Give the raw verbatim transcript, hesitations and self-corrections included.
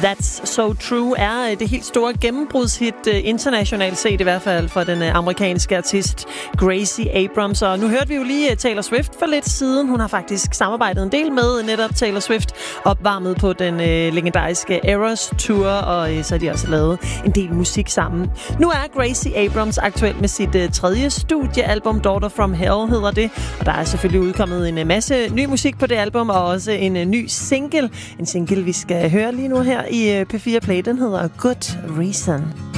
That's So True er det helt store gennembrudshit, internationalt set i hvert fald, for den amerikanske artist Gracie Abrams. Og nu hørte vi jo lige Taylor Swift for lidt siden. Hun har faktisk samarbejdet en del med netop Taylor Swift, opvarmet på den øh, legendariske Eras Tour, og øh, så har de også lavet en del musik sammen. Nu er Gracie Abrams aktuel med sit øh, tredje studiealbum, Daughter From Hell hedder det, og der er selvfølgelig udkommet en masse ny musik på det album, og også en øh, ny single. En single, vi skal høre lige nu her i P fire Play. Den hedder Good Reason.